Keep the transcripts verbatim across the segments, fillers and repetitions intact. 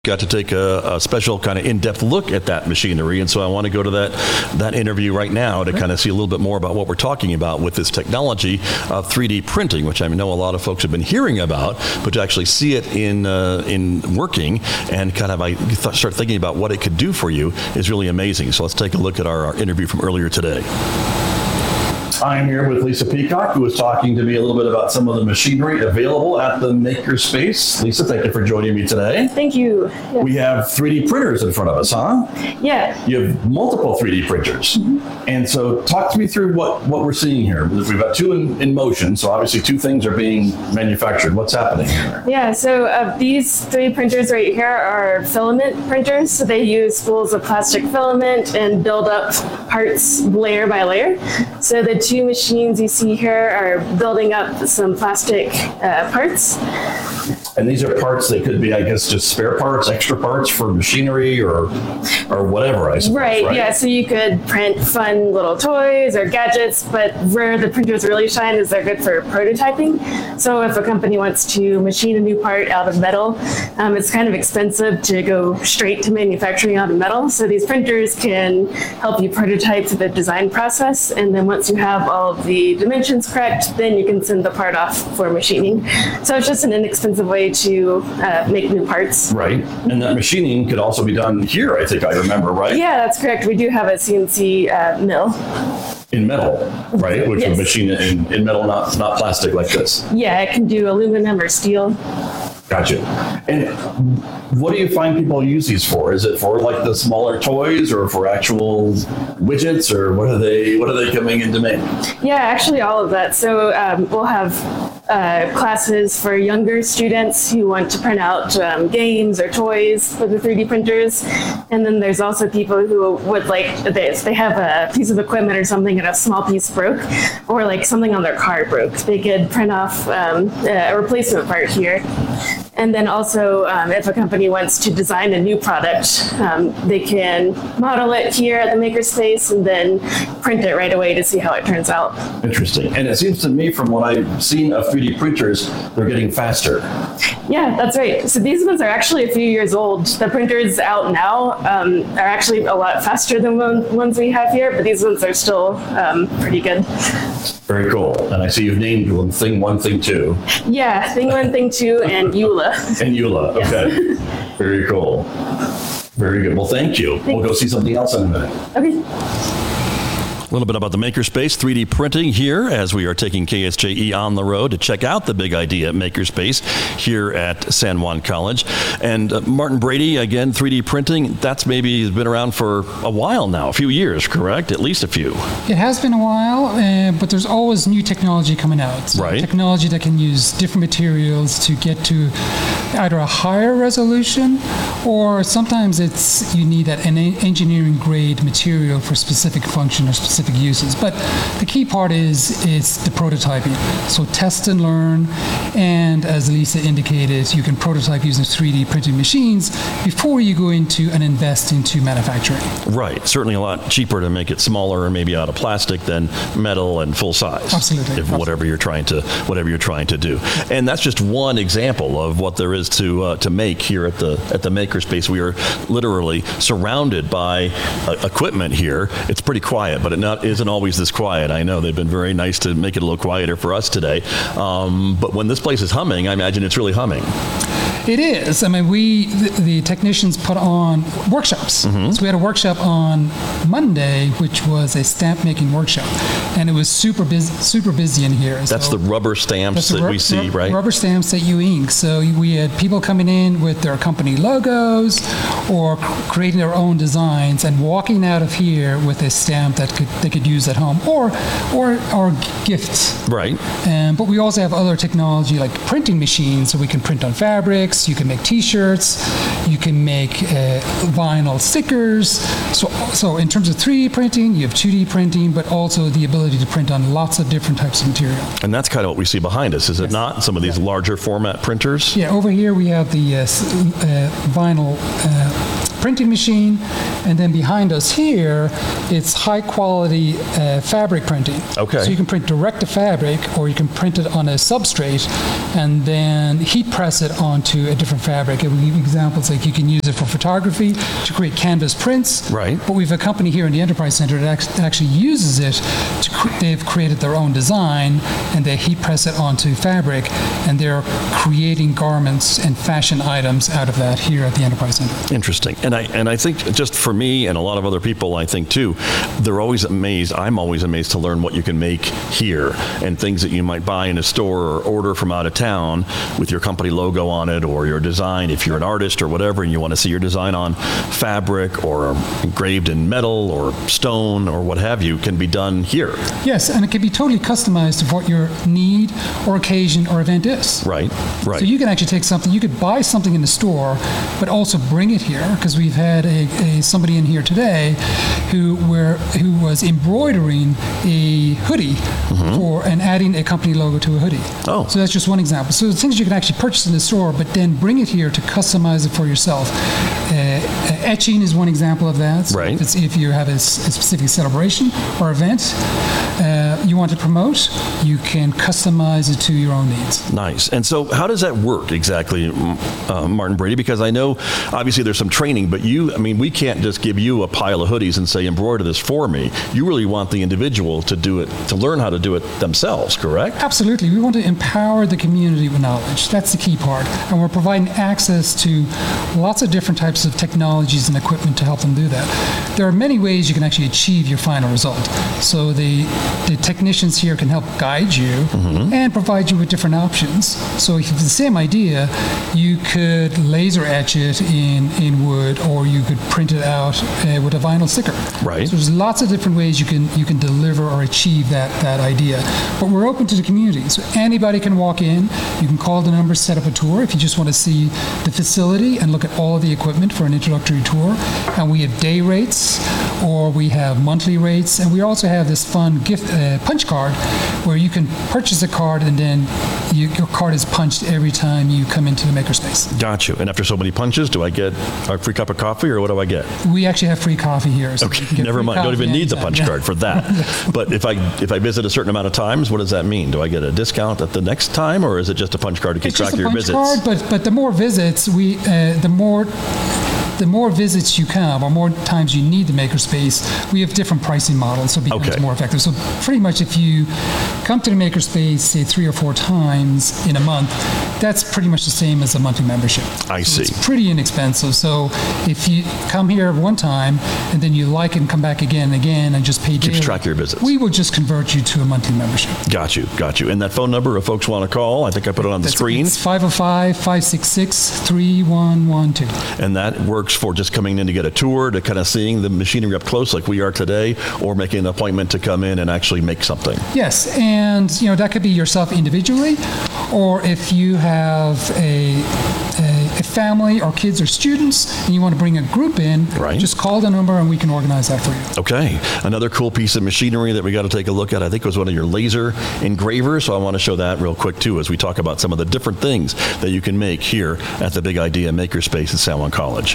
got to take a, a special kind of in-depth look at that machinery, and so I want to go to that that interview right now to kind of see a little bit more about what we're talking about with this technology of three D printing, which I know a lot of folks have been hearing about, but to actually see it in uh, in working and kind of I th- start thinking about what it could do for you is really amazing. So let's take a look at our, our interview from earlier today. I'm here with Lisa Peacock, who was talking to me a little bit about some of the machinery available at the Makerspace. Lisa, thank you for joining me today. Thank you. Yeah. We have three D printers in front of us, huh? Yeah. You have multiple three D printers. Mm-hmm. And so talk to me through what, what we're seeing here. We've got two in, in motion, so obviously two things are being manufactured. What's happening here? Yeah, so uh, these three printers right here are filament printers. So they use spools of plastic filament and build up parts layer by layer. So the two machines you see here are building up some plastic uh, parts. And these are parts that could be, I guess, just spare parts, extra parts for machinery or or whatever, I suppose. Right, right? yeah, so you could print fun little toys or gadgets, but where the printers really shine is they're good for prototyping. So if a company wants to machine a new part out of metal, um, it's kind of expensive to go straight to manufacturing out of metal. So these printers can help you prototype the design process, and then once you have all of the dimensions correct, then you can send the part off for machining. So it's just an inexpensive way to uh, make new parts. Right. And that machining could also be done here, I think I remember, right? Yeah, that's correct. We do have a C N C uh, mill. In metal, right? Which Yes. would machine it in, in metal, not not plastic like this. Yeah, it can do aluminum or steel. Gotcha. And what do you find people use these for? Is it for like the smaller toys or for actual widgets, or what are they what are they coming in to make? Yeah, actually all of that. So um, we'll have uh, classes for younger students who want to print out um, games or toys for the three D printers. And then there's also people who would like, they, they have a piece of equipment or something and a small piece broke, or like something on their car broke. They could print off um, a replacement part here. And then also, um, if a company wants to design a new product, um, they can model it here at the Makerspace and then print it right away to see how it turns out. Interesting. And it seems to me, from what I've seen of three D printers, they're getting faster. Yeah, that's right. So these ones are actually a few years old. The printers out now um, are actually a lot faster than the ones we have here, but these ones are still um, pretty good. Very cool. And I see you've named them Thing One, Thing Two. Yeah, Thing One, Thing Two, and Eula. And Eula, okay. Very cool. Very good. Well, thank you. Thanks. We'll go see something else in a minute. Okay. A little bit about the Makerspace, three D printing here as we are taking K S J E on the road to check out the big idea Makerspace here at San Juan College. And uh, Martin Brady, again, three D printing, that's maybe been around for a while now, a few years, correct? At least a few. It has been a while, uh, but there's always new technology coming out. So right. Technology that can use different materials to get to either a higher resolution, or sometimes it's you need that an engineering grade material for specific function or specific uses. But the key part is it's the prototyping. So test and learn, and as Lisa indicated, you can prototype using three D printing machines before you go into and invest into manufacturing. Right. Certainly a lot cheaper to make it smaller and maybe out of plastic than metal and full size. Absolutely. If Absolutely. whatever you're trying to whatever you're trying to do. And that's just one example of what there is to uh, to make here at the at the Makerspace. We are literally surrounded by uh, equipment here. It's pretty quiet, but it not isn't always this quiet. I know they've been very nice to make it a little quieter for us today. Um, but when this place is humming, I imagine it's really humming. It is. I mean, we, the, the technicians put on workshops. Mm-hmm. So we had a workshop on Monday, which was a stamp making workshop. And it was super busy, super busy in here. That's so the rubber stamps that ru- we see, ru- right? Rubber stamps that you ink. So we had people coming in with their company logos or cr- creating their own designs and walking out of here with a stamp that could they could use at home or or or gifts. Right. Um, but we also have other technology like printing machines, so we can print on fabrics. You can make T-shirts. You can make uh, vinyl stickers. So, so in terms of three D printing, you have two D printing, but also the ability to print on lots of different types of material. And that's kind of what we see behind us, is it Yes. not? Some of these Yeah. larger format printers. Yeah, over here we have the uh, s- uh, vinyl uh, printing machine, And then behind us here, it's high quality uh, fabric printing. Okay. So you can print direct to fabric, or you can print it on a substrate and then heat press it onto a different fabric. And we give examples like you can use it for photography to create canvas prints. Right. But we have a company here in the Enterprise Center that act- actually uses it to, cre- they've created their own design and they heat press it onto fabric, and they're creating garments and fashion items out of that here at the Enterprise Center. Interesting. And I and I think just for me and a lot of other people, I think too, they're always amazed. I'm always amazed to learn what you can make here and things that you might buy in a store or order from out of town with your company logo on it or your design. If you're an artist or whatever and you want to see your design on fabric or engraved in metal or stone or what have you, can be done here. Yes, and it can be totally customized to what your need or occasion or event is. Right. Right. So you can actually take something, you could buy something in the store, but also bring it here, because we've had a, a somebody in here today who were who was embroidering a hoodie for and adding a company logo to a hoodie. Oh. So that's just one example. So the things you can actually purchase in the store, but then bring it here to customize it for yourself. Uh, etching is one example of that. So Right. If, it's, if you have a, s- a specific celebration or event uh, you want to promote, you can customize it to your own needs. Nice. And so how does that work exactly, m- uh, Martin Brady? Because I know obviously there's some training, but you, I mean, we can't just give you a pile of hoodies and say, embroider this for me. You really want the individual to do it, to learn how to do it themselves, correct? Absolutely. We want to empower the community with knowledge. That's the key part. And we're providing access to lots of different types of technologies and equipment to help them do that. There are many ways you can actually achieve your final result. So the, the technicians here can help guide you and provide you with different options. So if it's the same idea, you could laser etch it in, in wood, or you could print it out uh, with a vinyl sticker. Right. So there's lots of different ways you can you can deliver or achieve that, that idea. But we're open to the community. So anybody can walk in. You can call the number, set up a tour if you just want to see the facility and look at all of the equipment for an introductory tour. And we have day rates, or we have monthly rates, and we also have this fun gift uh, punch card where you can purchase a card and then you, your card is punched every time you come into the makerspace. Got you. And after so many punches, do I get a free cup of coffee or what do I get? We actually have free coffee here. So you can Okay, get never free mind. Don't coffee even need the anytime. punch Yeah. card for that. But if I if I visit a certain amount of times, what does that mean? Do I get a discount at the next time, or is it just a punch card to keep It's track just of a your punch visits? card, but but the more visits we, uh, the more. The more visits you come, or more times you need the makerspace, we have different pricing models, so it becomes Okay. more effective. So pretty much if you come to the makerspace, say three or four times in a month, that's pretty much the same as a monthly membership. I So see. It's pretty inexpensive. So if you come here one time and then you like it and come back again and again and just pay daily, track of your visits. we will just convert you to a monthly membership. Got you, got you. And that phone number, if folks want to call, I think I put it on the That's- screen. It's five oh five, five six six, three one one two. And that works for just coming in to get a tour, to kind of seeing the machinery up close like we are today, or making an appointment to come in and actually make something. Yes, and you know that could be yourself individually, or if you have a, a, a family or kids or students and you want to bring a group in, Right. just call the number and we can organize that for you. Okay, another cool piece of machinery that we got to take a look at, I think was one of your laser engravers, so I want to show that real quick too as we talk about some of the different things that you can make here at the Big Idea Makerspace at San Juan College.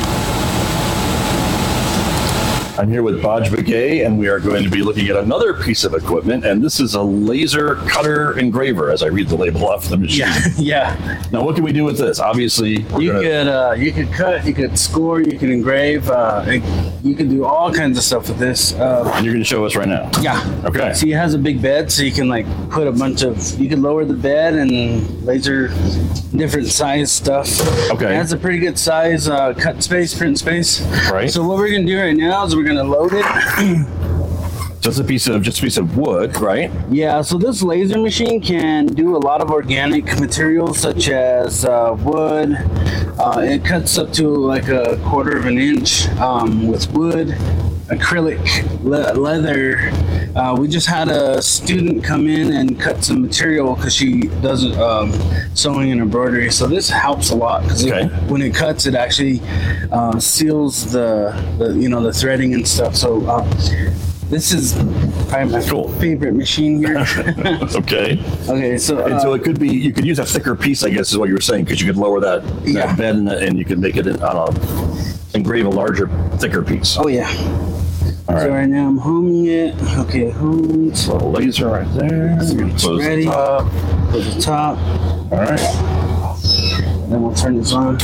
I'm here with Baj Begay, and we are going to be looking at another piece of equipment, and this is a laser cutter engraver, as I read the label off the machine. Yeah, yeah. Now, what can we do with this? Obviously, we're You gonna- could uh, you could cut, you could score, you could engrave, uh, it- you can do all kinds of stuff with this. Uh, and you're going to show us right now. yeah. Okay. See, it has a big bed, so you can like put a bunch of. You can lower the bed and laser different size stuff. Okay. It has a pretty good size uh, cut space, print space. Right. So what we're gonna do right now is we're gonna load it. So it's a piece of just a piece of wood, right? Yeah, so this laser machine can do a lot of organic materials such as uh, wood. Uh, it cuts up to like a quarter of an inch um, with wood, acrylic, le- leather. Uh, we just had a student come in and cut some material because she does um, sewing and embroidery. So this helps a lot because Okay. when it cuts, it actually uh, seals the, the you know the threading and stuff. So uh, this is probably my Cool. favorite machine here. Okay. Okay, so, And uh, so it could be, you could use a thicker piece, I guess is what you were saying, because you could lower that, Yeah. that bed and, and you could make it, uh, engrave a larger, thicker piece. oh yeah. All So right. right now I'm homing it. Okay, homed. So laser right there. It's Close the ready. top. Close the top. All right. Then we'll turn this on.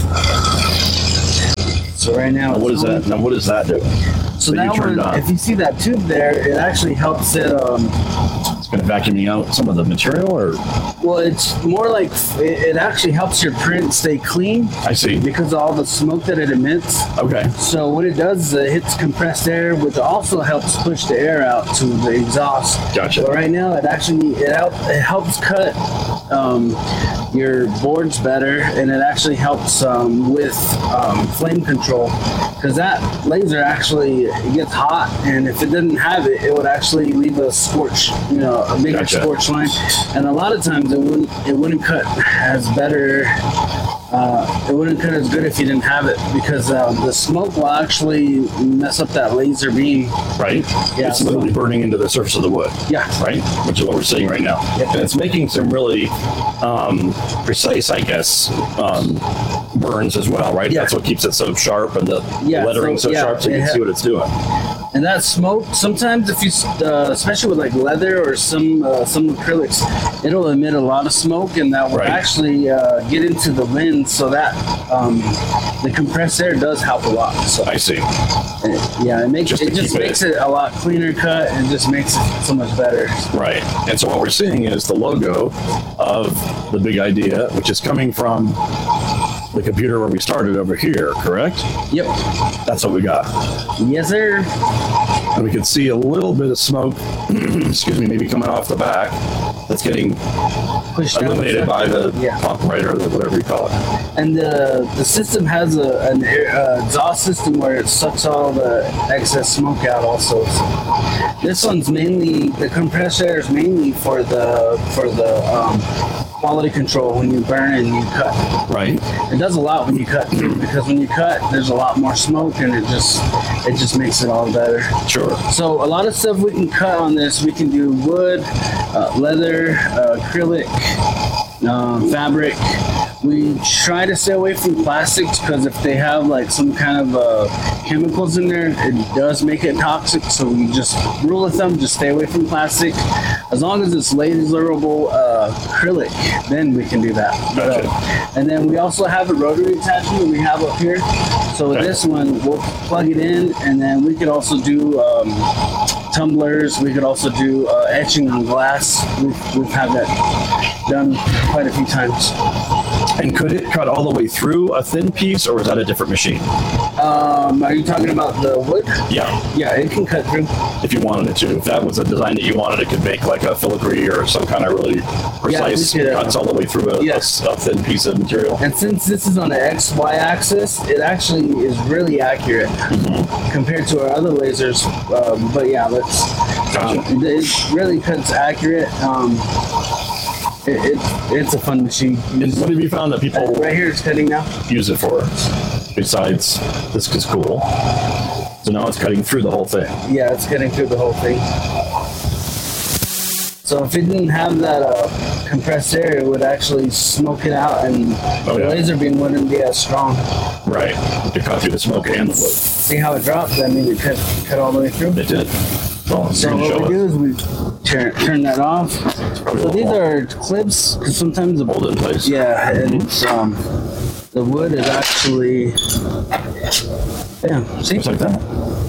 So right now, Now what it's is on. that? Now what does that do? So that you that turned one, on? if you see that tube there, it actually helps it. Um, It's going to vacuum you out some of the material, or well, it's more like it, it actually helps your print stay clean I see. because of all the smoke that it emits. Okay. So what it does is it hits compressed air, which also helps push the air out to the exhaust. Gotcha. But right now, it actually it, help, it helps cut um, your boards better, and it actually helps um, with um, flame control because that laser actually it gets hot, and if it didn't have it, it would actually leave a scorch, you know, a bigger Gotcha. scorch line, and a lot of times it wouldn't it wouldn't cut as better. Uh, it wouldn't cut as good if you didn't have it because uh, the smoke will actually mess up that laser beam. Right? Yeah. It's literally burning into the surface of the wood. Yeah. Right? Which is what we're seeing right now. Yep. And it's making some really um, precise, I guess, um, burns as well, right? Yeah. That's what keeps it so sharp and the Yeah, lettering so, so, yeah, sharp so you it can ha- see what it's doing. And that smoke, sometimes if you, uh, especially with like leather or some uh, some acrylics, it'll emit a lot of smoke, and that will Right. actually uh, get into the lens, so that um, the compressed air does help a lot. So I see. uh, yeah, it makes Just to it just keep it- makes it a lot cleaner cut, and just makes it so much better. Right. And so what we're seeing is the logo of the Big Idea, which is coming from the computer where we started over here, correct? Yep. That's what we got. Yes, sir. And we can see a little bit of smoke, excuse me, maybe coming off the back that's getting Push down. eliminated by the Yeah. pump, right, or the- whatever you call it. And the the system has a an air, uh, exhaust system where it sucks all the excess smoke out. Also, so this one's mainly the compressed air is mainly for the for the um, quality control when you burn and you cut. Right. It does a lot when you cut too, because when you cut, there's a lot more smoke, and it just it just makes it all better. Sure. So a lot of stuff we can cut on this. We can do wood, uh, leather, uh, acrylic, um, fabric. We try to stay away from plastics because if they have like some kind of uh, chemicals in there, it does make it toxic. So we just rule of thumb, just stay away from plastic. As long as it's laserable uh, acrylic, then we can do that. Gotcha. Uh, and then we also have a rotary attachment we have up here. So with Okay. this one, we'll plug it in, and then we could also do um, tumblers. We could also do uh, etching on glass. We've, we've had that done quite a few times. And could it cut all the way through a thin piece, or is that a different machine? Um, are you talking about the wood? Yeah. Yeah, it can cut through. If you wanted it to. If that was a design that you wanted, it could make like a filigree or some kind of really precise we could, uh, cuts all the way through a, yes. a, a thin piece of material. And since this is on the X Y axis, it actually is really accurate compared to our other lasers. Um, but yeah, let's. Um, Gotcha. it, it really cuts accurate. Um, it, it, it's a fun machine. And what have you found that people Right here, it's cutting now. use it for besides this is cool? So now it's cutting through the whole thing. Yeah, it's cutting through the whole thing. So if it didn't have that uh, compressed air, it would actually smoke it out, and Oh, the yeah. laser beam wouldn't be as strong. Right. To cut through the smoke and the wood. See how it dropped? I mean, it cut cut all the way through. It did. Well, it's So gonna what show we us. do is we turn turn that off. probably So a these little are clips, because sometimes the Hold it in place. yeah, and it's, um, the wood is actually yeah. See, Just like that.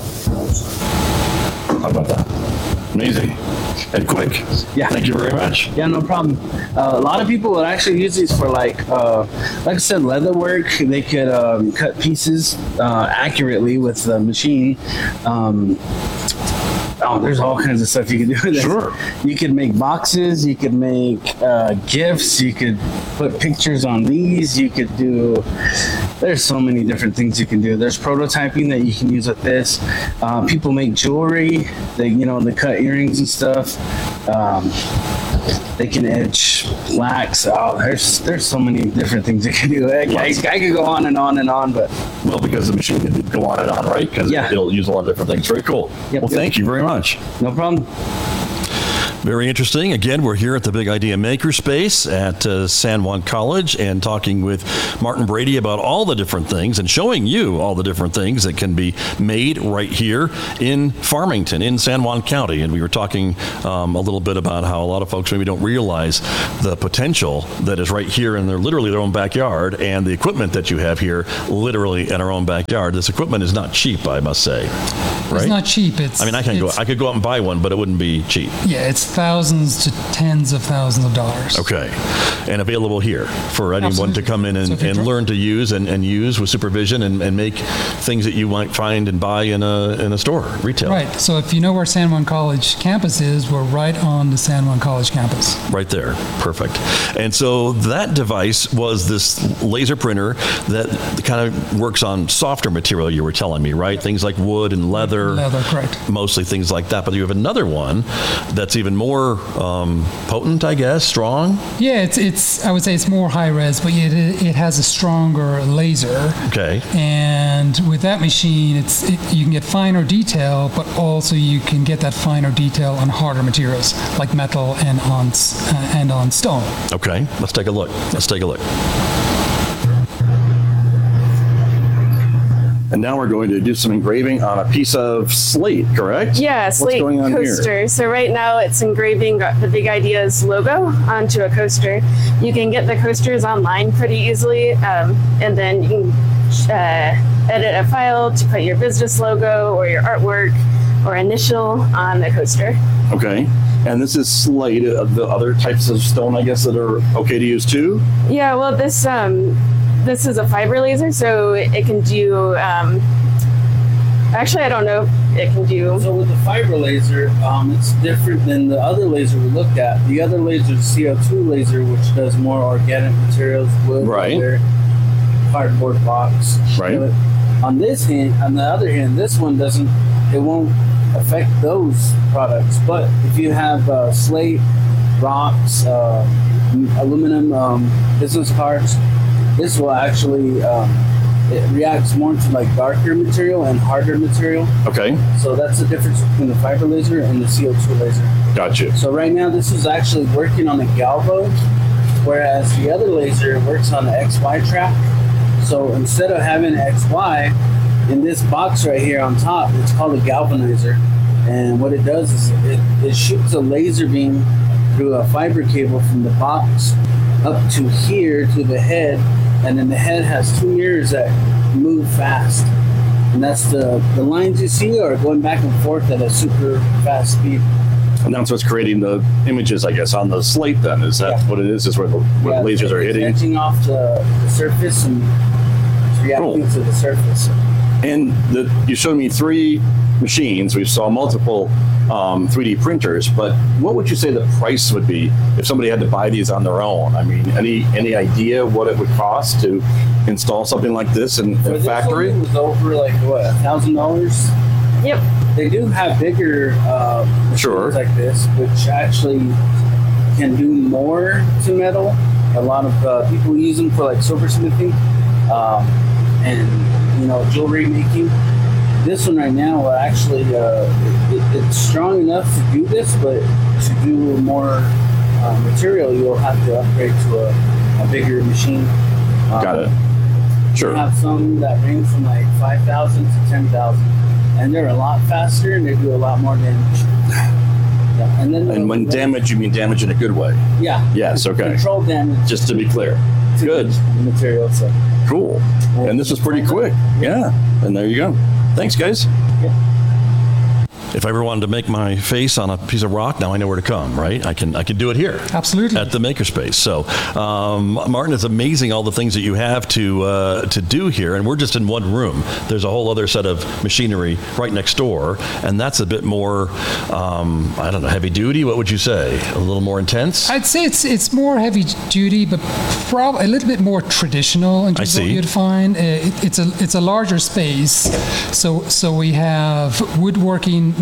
How about that? Amazing. And quick. Yeah. Thank you very much. yeah, no problem. Uh, a lot of people would actually use these for like, uh, like I said, leather work. They could um, cut pieces uh, accurately with the machine. Um, oh, there's all kinds of stuff you can do with this. Sure. You could make boxes. You could make uh, gifts. You could put pictures on these. You could do. There's so many different things you can do. There's prototyping that you can use with this. Uh, people make jewelry. They, you know, they cut earrings and stuff. Um, They can etch wax. Oh, there's there's so many different things they can do. I, I, I could go on and on and on, but Well, because the machine can go on and on, right? Because Yeah. it'll use a lot of different things. Very cool. Yep, well, yep. thank you very much. no problem. Very interesting. Again, we're here at the Big Idea Makerspace at uh, San Juan College and talking with Martin Brady about all the different things and showing you all the different things that can be made right here in Farmington, in San Juan County. And we were talking um, a little bit about how a lot of folks maybe don't realize the potential that is right here in their literally their own backyard, and the equipment that you have here literally in our own backyard. This equipment is not cheap, I must say. Right? It's not cheap. It's. I mean, I can go. it's- I could go out and buy one, but it wouldn't be cheap. Yeah, it's thousands to tens of thousands of dollars. Okay. And available here for anyone Absolutely. to come in and, So if you're and try- learn to use and, and use with supervision and, and make things that you might find and buy in a in a store, retail. Right. So if you know where San Juan College campus is, we're right on the San Juan College campus. Right there. Perfect. And so that device was this laser printer that kind of works on softer material, you were telling me, right? Things like wood and leather. Leather, correct. Mostly things like that. But you have another one that's even more um, potent, I guess, strong. Yeah, it's it's. I would say it's more high res, but it it has a stronger laser. Okay. And with that machine, it's it, you can get finer detail, but also you can get that finer detail on harder materials like metal and on s- uh, and on stone. Okay. Let's take a look. Let's take a look. And now we're going to do some engraving on a piece of slate, correct? Yeah, slate going on here? coaster. So right now it's engraving the Big Ideas logo onto a coaster. You can get the coasters online pretty easily, um, and then you can uh, edit a file to put your business logo or your artwork or initial on the coaster. Okay. And this is slate. Uh, the other types of stone, I guess, that are okay to use too? Yeah, well, this um, this is a fiber laser, so it can do. Um, actually, I don't know if it can do. So with the fiber laser, um, it's different than the other laser we looked at. The other laser is C O two laser, which does more organic materials, wood, Right. leather, cardboard box. Right. But on this hand, on the other hand, this one doesn't. It won't affect those products. But if you have uh, slate, rocks, uh, m- aluminum um, business cards, this will actually. Um, it reacts more to like darker material and harder material. Okay. So that's the difference between the fiber laser and the C O two laser. Gotcha. So right now this is actually working on a galvo, whereas the other laser works on the X Y track. So instead of having an X Y, in this box right here on top, it's called a galvanizer. And what it does is it, it shoots a laser beam through a fiber cable from the box up to here to the head, and then the head has two mirrors that move fast. And that's the, the lines you see are going back and forth at a super fast speed. And that's what's creating the images, I guess, on the slate then. Is that Yeah. what it is? Is where the, where Yeah, the lasers are it's hitting? etching off the, the surface and it's reacting Cool. to the surface. And the, you showed me three machines. We saw multiple um, three D printers, but what would you say the price would be if somebody had to buy these on their own? I mean, any any idea what it would cost to install something like this in, in For a this factory? one, it was over like what, a thousand dollars. Yep. They do have bigger uh, machines Sure. like this, which actually can do more to metal. A lot of uh, people use them for like silversmithing um, and you know jewelry making. This one right now will actually uh, it, it's strong enough to do this, but to do more uh, material, you'll have to upgrade to a, a bigger machine. Um, Got it. We Sure. have some that range from like five thousand to ten thousand, and they're a lot faster and they do a lot more damage. Yeah, and then And when damage, you mean damage in a good way. yeah, Yes, okay. control damage Just to be clear. to Good. the material. So Cool. And this was pretty quick. Yeah. And there you go. Thanks, guys. If I ever wanted to make my face on a piece of rock, now I know where to come, right? I can I can do it here. Absolutely. At the Makerspace. So, um, Martin, it's amazing all the things that you have to uh, to do here, and we're just in one room. There's a whole other set of machinery right next door, and that's a bit more, um, I don't know, heavy duty. What would you say? A little more intense? I'd say it's it's more heavy duty, but probably a little bit more traditional in terms of see. what you'd find. Uh, it, it's a it's a larger space, so so we have woodworking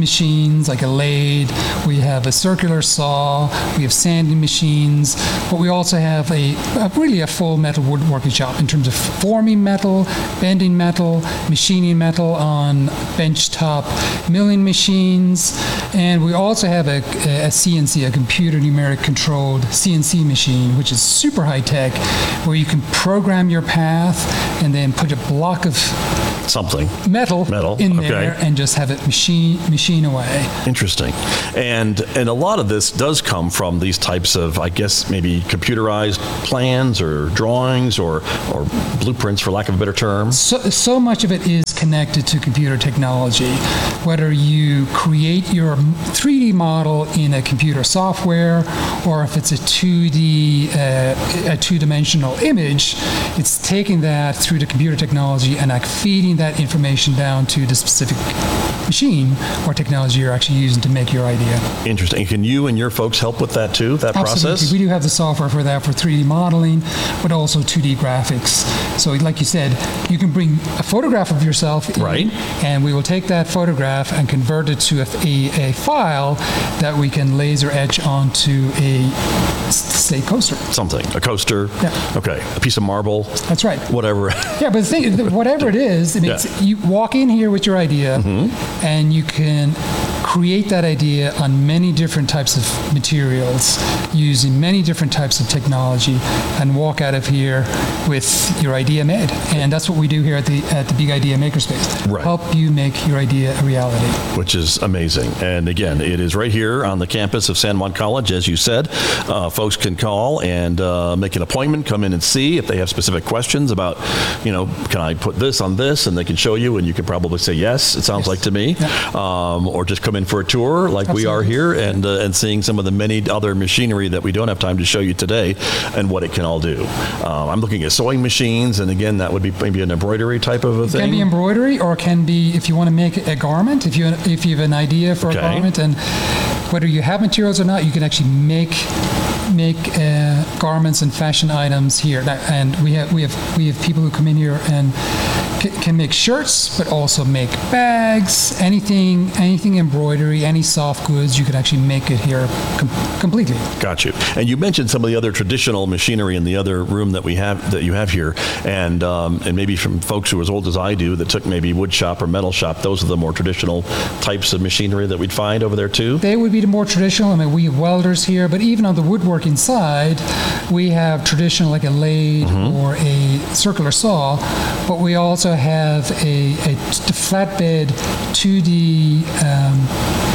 machines like a lathe, we have a circular saw, we have sanding machines, but we also have a, a really a full metal woodworking shop in terms of forming metal, bending metal, machining metal on benchtop milling machines, and we also have a, a C N C, a computer numeric controlled C N C machine, which is super high tech, where you can program your path and then put a block of Something. metal, Metal, in okay. there and just have it machine machine away. Interesting. And and a lot of this does come from these types of, I guess, maybe computerized plans or drawings or, or blueprints, for lack of a better term. So, so much of it is connected to computer technology. Whether you create your three D model in a computer software, or if it's a two D, uh, a two-dimensional image, it's taking that through the computer technology and like feeding that information down to the specific machine or technology you're actually using to make your idea. Interesting. Can you and your folks help with that too, that Absolutely. process? We do have the software for that, for three D modeling, but also two D graphics. So like you said, you can bring a photograph of yourself in, Right. and we will take that photograph and convert it to a, a, a file that we can laser etch onto a, say, coaster. Something. A coaster. Yeah. Okay. A piece of marble. That's right. Whatever. Yeah, but the thing, the- whatever it is, it means Yeah. you walk in here with your idea, and you can create that idea on many different types of materials using many different types of technology, and walk out of here with your idea made. And that's what we do here at the at the Big Idea Makerspace. Right. Help you make your idea a reality. Which is amazing. And again, it is right here on the campus of San Juan College, as you said. Uh, folks can call and uh, make an appointment, come in and see if they have specific questions about, you know, can I put this on this? And they can show you, and you can probably say yes, it sounds Yes. like to me. Um, or just come in for a tour like we are Absolutely. here, and, uh, and seeing some of the many other machinery that we don't have time to show you today and what it can all do. Um, I'm looking at sewing machines, and again, that would be maybe an embroidery type of a It thing. can be embroidery, or it can be if you want to make a garment. If you if you have an idea for Okay. a garment, and whether you have materials or not, you can actually make make uh, garments and fashion items here. That, and we have we have we have people who come in here and c- can make shirts, but also make bags, anything anything embroidery, any soft goods. You can actually make it here com- completely. Got you. And you mentioned some of the other traditional machinery in the other room that we have that you have here, and um, and maybe from folks who are as old as I do that took maybe wood shop or metal shop. Those are the more traditional types of machinery that we'd find over there too. They would be the more traditional. I mean, we have welders here, but even on the woodworking side, we have traditional like a lathe or a circular saw, but we also have a, a t- flatbed two D, um,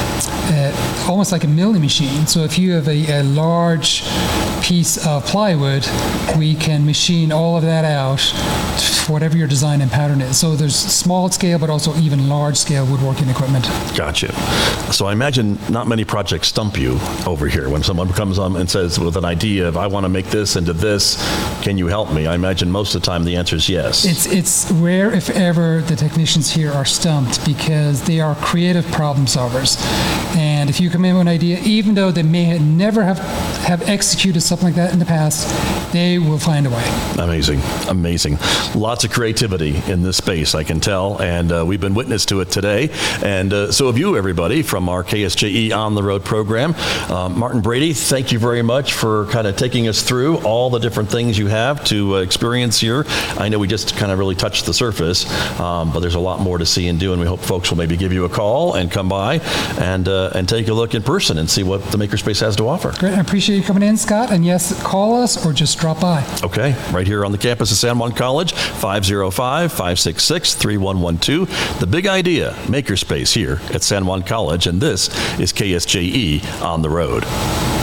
uh, almost like a milling machine. So if you have a, a large piece of plywood, we can machine all of that out, whatever your design and pattern is. So there's small scale, but also even large scale woodworking equipment. Gotcha. So I imagine not many projects stump you over here when someone comes on and says with an idea of I want to make this into this, can you help me? I imagine most of the time the answer is yes. It's it's rare, if ever, the technicians here are stumped because they are creative problem solvers. And if you come in with an idea, even though they may have never have, have executed something like that in the past, they will find a way. Amazing, amazing. Lots of creativity in this space, I can tell, and uh, we've been witness to it today. And uh, so have you, everybody, from our K S J E On the Road program. Uh, Martin Brady, thank you very much for kind of taking us through all the different things you have to uh, experience here. I know we just kind of really touched the surface, um, but there's a lot more to see and do, and we hope folks will maybe give you a call and come by and uh, and take a look in person and see what the Makerspace has to offer. Great. I appreciate you coming in, Scott. And yes, call us or just drop by. Okay, right here on the campus of San Juan College, five oh five, five six six, three one one two. The Big Idea Makerspace here at San Juan College, and this is K S J E On the Road.